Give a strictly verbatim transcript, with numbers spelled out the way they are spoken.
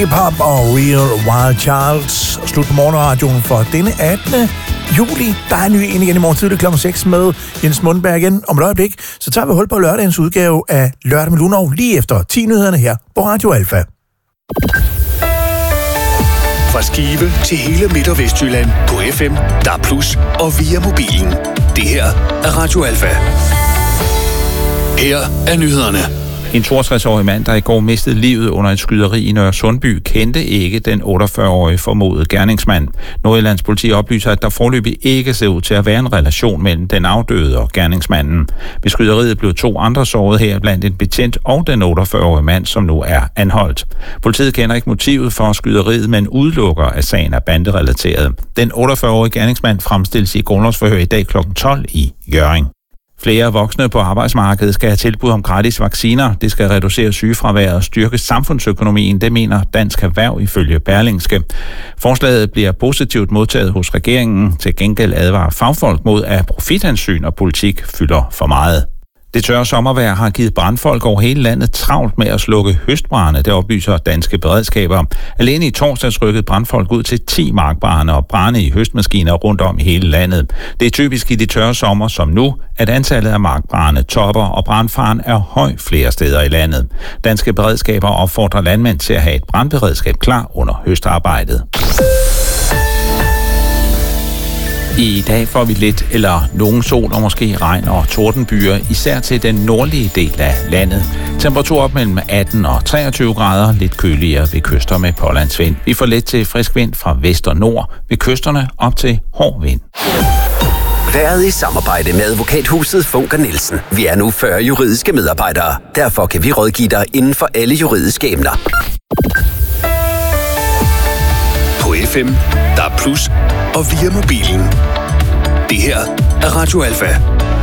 Hip-hop og Real Wild Charles. Slut på morgenradioen for denne attende juli. Der er en ny en igen i morgen tidlig klokken seks med Jens Mundberg igen. Om et øjeblik, så tager vi hul på lørdagens udgave af Lørdag med Lunov lige efter ti nyhederne her på Radio Alfa. Fra Skive til hele Midt- og Vestjylland på F M, D A B plus, og via mobilen. Det her er Radio Alfa. Her er nyhederne. En toogtres-årig mand, der i går mistede livet under et skyderi i Nørre Sundby, kendte ikke den otteogfyrre-årige formodede gerningsmand. Nordjyllands politi oplyser, at der foreløbig ikke ser ud til at være en relation mellem den afdøde og gerningsmanden. Ved skyderiet blev to andre såret her, blandt en betjent og den otteogfyrre-årige mand, som nu er anholdt. Politiet kender ikke motivet for skyderiet, men udelukker, at sagen er banderelateret. Den otteogfyrre-årige gerningsmand fremstilles i grundlovsforhør i dag klokken tolv i Hjørring. Flere voksne på arbejdsmarkedet skal have tilbud om gratis vacciner. Det skal reducere sygefraværet og styrke samfundsøkonomien, det mener Dansk Erhverv ifølge Berlingske. Forslaget bliver positivt modtaget hos regeringen. Til gengæld advarer fagfolk mod, at profithensyn og politik fylder for meget. Det tørre sommervejr har givet brandfolk over hele landet travlt med at slukke høstbrande, det oplyser danske beredskaber. Alene i torsdags rykkede brandfolk ud til ti markbrande og brande i høstmaskiner rundt om i hele landet. Det er typisk i de tørre sommer som nu, at antallet af markbrande topper, og brandfaren er høj flere steder i landet. Danske beredskaber opfordrer landmænd til at have et brandberedskab klar under høstarbejdet. I dag får vi lidt eller nogen sol og måske regn og tordenbyer, især til den nordlige del af landet. Temperatur op mellem atten og treogtyve grader, lidt køligere ved kyster med pålandsvind. Vi får let til frisk vind fra vest og nord, ved kysterne op til hård vind. Været i samarbejde med advokathuset Funker Nielsen. Vi er nu fyrre juridiske medarbejdere. Derfor kan vi rådgive dig inden for alle juridiske emner. På F M, D A B plus, og via mobilen. Det her er Radio Alfa.